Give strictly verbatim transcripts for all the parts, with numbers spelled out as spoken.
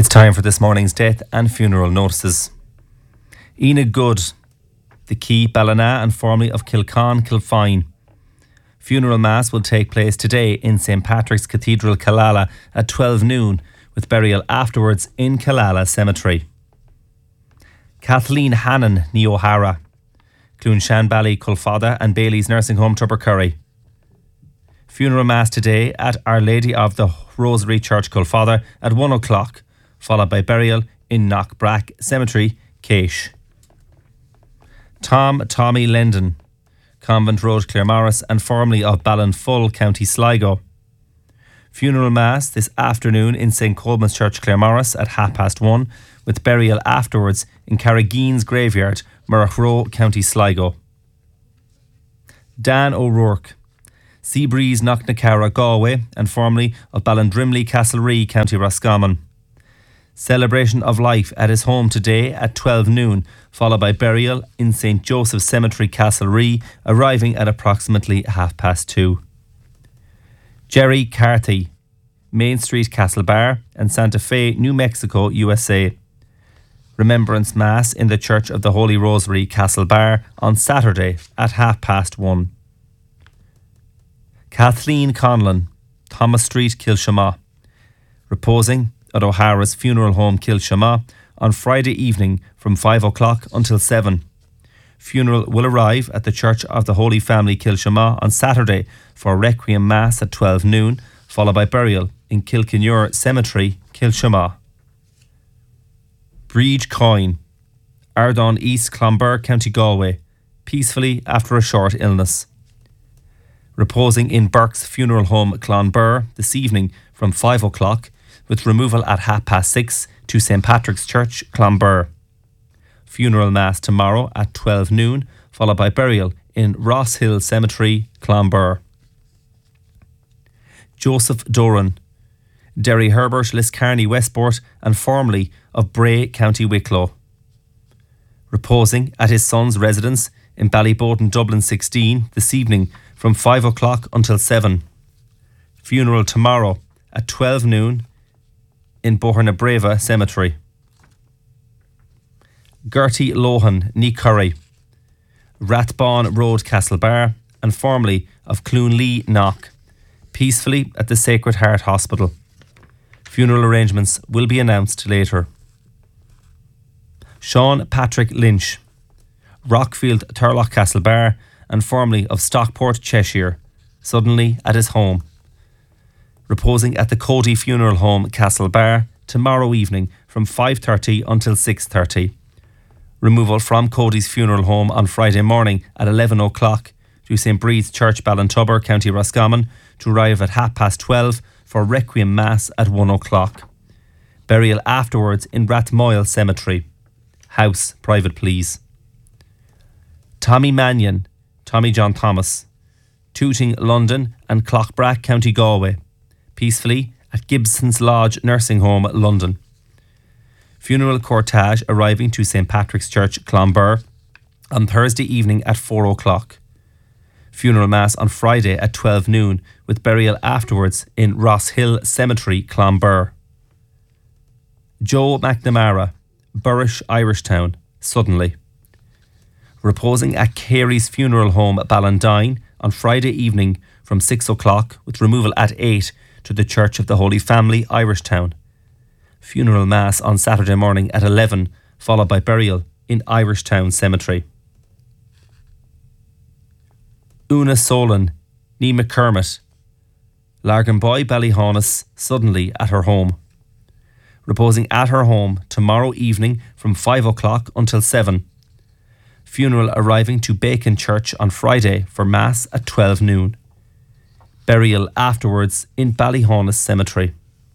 It's time for this morning's death and funeral notices. Enid Good, the Key, Ballina and formerly of Kilcon, Kilfine. Funeral Mass will take place today in Saint Patrick's Cathedral, Killala at twelve noon, with burial afterwards in Killala Cemetery. Kathleen Hannon, ní O'Hara. Cloonshan Bally, Culfada and Bailey's Nursing Home, Tubbercurry. Funeral Mass today at Our Lady of the Rosary Church, Culfada at one o'clock, followed by burial in Knockbrack Cemetery, Caish. Tom Tommy Lendon, Convent Road, Claremorris and formerly of Ballinfull, County Sligo. Funeral Mass this afternoon in Saint Colman's Church, Claremorris at half past one, with burial afterwards in Carrageen's Graveyard, Murrochrow, County Sligo. Dan O'Rourke, Seabreeze, Knocknacarra, Galway and formerly of Ballindrimley, Castlerea, County Roscommon. Celebration of life at his home today at twelve noon, followed by burial in Saint Joseph's Cemetery, Castlerea, arriving at approximately half past two. Jerry Carthy, Main Street, Castlebar and Santa Fe, New Mexico, U S A. Remembrance Mass in the Church of the Holy Rosary, Castlebar on Saturday at half past one. Kathleen Conlon, Thomas Street, Kilshama. Reposing at O'Hara's Funeral Home, Kilshama on Friday evening from five o'clock until seven. Funeral will arrive at the Church of the Holy Family, Kilshama on Saturday for Requiem Mass at twelve noon, followed by burial in Kilkenure Cemetery, Kilshama. Breege Coyne, Ardon East, Clonbur, County Galway, peacefully after a short illness. Reposing in Burke's Funeral Home, Clonbur this evening from five o'clock, with removal at half past six to Saint Patrick's Church, Clonbur. Funeral Mass tomorrow at twelve noon, followed by burial in Ross Hill Cemetery, Clonbur. Joseph Doran, Derry Herbert, Liscarney, Westport and formerly of Bray, County Wicklow. Reposing at his son's residence in Ballyboden, Dublin sixteen this evening from five o'clock until seven. Funeral tomorrow at twelve noon in Bohernabreva Cemetery. Gertie Lohan, ní Curry, Rathbone Road, Castlebar and formerly of Cloonlee, Knock, peacefully at the Sacred Heart Hospital. Funeral arrangements will be announced later. Sean Patrick Lynch, Rockfield, Turlock, Castlebar and formerly of Stockport, Cheshire, suddenly at his home. Reposing at the Cody Funeral Home, Castlebar, tomorrow evening from five thirty until six thirty. Removal from Cody's Funeral Home on Friday morning at eleven o'clock to Saint Brede's Church, Ballintubber, County Roscommon, to arrive at half past twelve for Requiem Mass at one o'clock. Burial afterwards in Rathmoyle Cemetery. House, private please. Tommy Mannion, Tommy John Thomas, Tooting, London and Clough-Brack, County Galway, peacefully at Gibson's Lodge Nursing Home, London. Funeral cortege arriving to Saint Patrick's Church, Clonbur on Thursday evening at four o'clock. Funeral Mass on Friday at twelve noon, with burial afterwards in Ross Hill Cemetery, Clonbur. Joe McNamara, Burrish, Irishtown, suddenly. Reposing at Carey's Funeral Home, Ballandine on Friday evening from six o'clock, with removal at eight to the Church of the Holy Family, Irishtown. Funeral Mass on Saturday morning at eleven, followed by burial in Irishtown Cemetery. Una Solon, ní McCormick, Larganboy, Ballyhaunis, suddenly at her home. Reposing at her home tomorrow evening from five o'clock until seven. Funeral arriving to Bacon Church on Friday for Mass at twelve noon. Burial afterwards in Ballyhaunis Cemetery.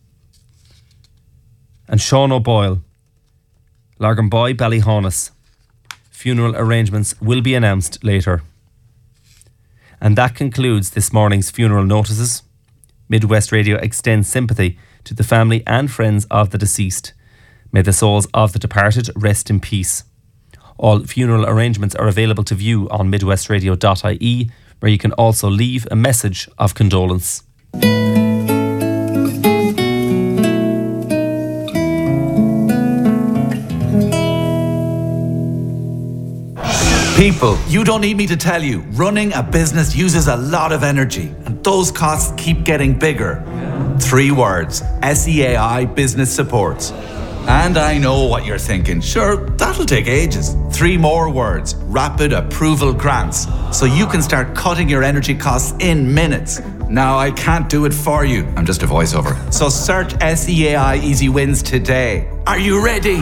And Sean O'Boyle, Larganboy, Ballyhaunis. Funeral arrangements will be announced later. And that concludes this morning's funeral notices. Midwest Radio extends sympathy to the family and friends of the deceased. May the souls of the departed rest in peace. All funeral arrangements are available to view on midwestradio dot I E, where you can also leave a message of condolence. People, you don't need me to tell you, running a business uses a lot of energy, and those costs keep getting bigger. Three words: S E A I Business Supports. And I know what you're thinking. Sure, that'll take ages. Three more words: Rapid Approval Grants. So you can start cutting your energy costs in minutes. Now, I can't do it for you. I'm just a voiceover. So search S E A I Easy Wins today. Are you ready?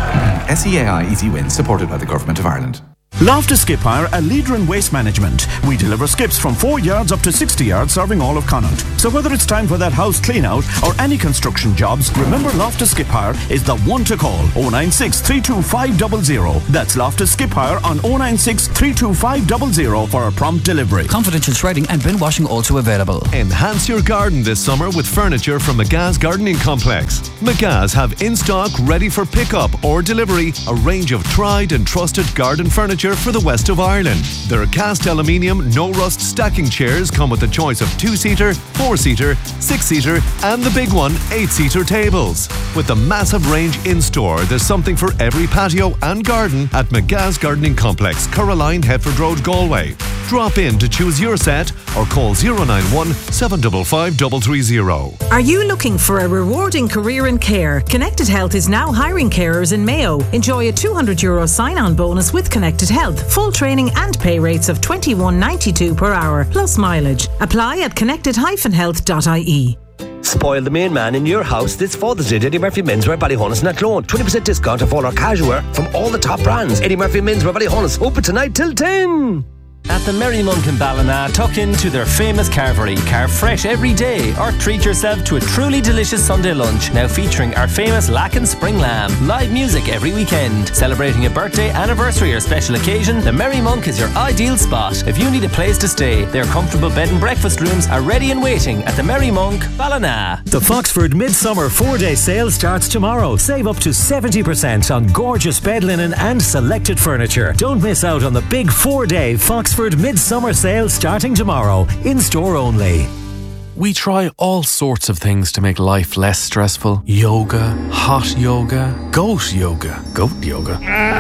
S E A I Easy Wins, supported by the Government of Ireland. Loftus Skip Hire, a leader in waste management. We deliver skips from four yards up to sixty yards, serving all of Connaught. So whether it's time for that house clean out or any construction jobs, remember Loftus Skip Hire is the one to call. oh nine six, three two five zero zero. That's Loftus Skip Hire on oh nine six, three two five zero zero for a prompt delivery. Confidential shredding and bin washing also available. Enhance your garden this summer with furniture from McGa's Gardening Complex. McGa's have in stock, ready for pickup or delivery, a range of tried and trusted garden furniture for the west of Ireland. Their cast aluminium, no rust stacking chairs come with a choice of two-seater, four-seater, six-seater and the big one, eight-seater tables. With the massive range in-store, there's something for every patio and garden at McGa's Gardening Complex, Caroline, Headford Road, Galway. Drop in to choose your set or call oh nine one, seven five five, three three zero. Are you looking for a rewarding career in care? Connected Health is now hiring carers in Mayo. Enjoy a two hundred euro sign-on bonus with Connected Health. Full training and pay rates of twenty-one ninety-two per hour, plus mileage. Apply at connected dash health dot I E. Spoil the main man in your house this Father's Day at Eddie Murphy Menswear, Ballyhonus and Athlone. twenty percent discount off all our casual wear from all the top brands. Eddie Murphy Menswear, Ballyhonus, open tonight till ten. At the Merry Monk in Ballina, tuck into their famous carvery. Carve fresh every day or treat yourself to a truly delicious Sunday lunch, now featuring our famous Lacken Spring Lamb. Live music every weekend. Celebrating a birthday, anniversary or special occasion, the Merry Monk is your ideal spot. If you need a place to stay, their comfortable bed and breakfast rooms are ready and waiting at the Merry Monk, Ballina. The Foxford Midsummer four-day sale starts tomorrow. Save up to seventy percent on gorgeous bed linen and selected furniture. Don't miss out on the big four-day Foxford Midsummer sale starting tomorrow. In-store only. We try all sorts of things to make life less stressful. Yoga, hot yoga, goat yoga, goat yoga.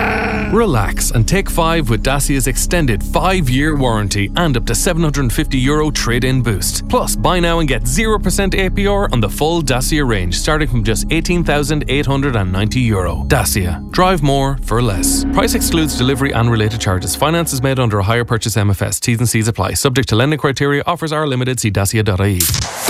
Relax and take five with Dacia's extended five-year warranty and up to seven hundred fifty euro trade-in boost. Plus, buy now and get zero percent A P R on the full Dacia range, starting from just eighteen thousand eight hundred ninety euro. Dacia. Drive more for less. Price excludes delivery and related charges. Finance is made under a hire purchase M F S. T's and C's apply. Subject to lending criteria. Offers are limited. See dacia dot I E.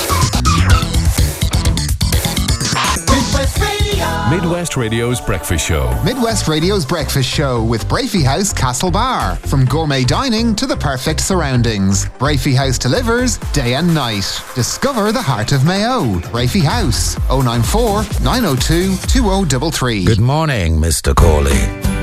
Midwest Radio's Breakfast Show. Midwest Radio's Breakfast Show with Brafey House Castlebar. From gourmet dining to the perfect surroundings, Brafey House delivers day and night. Discover the heart of Mayo. Brafey House, oh nine four, nine oh two, two oh three three. Good morning, Mister Corley.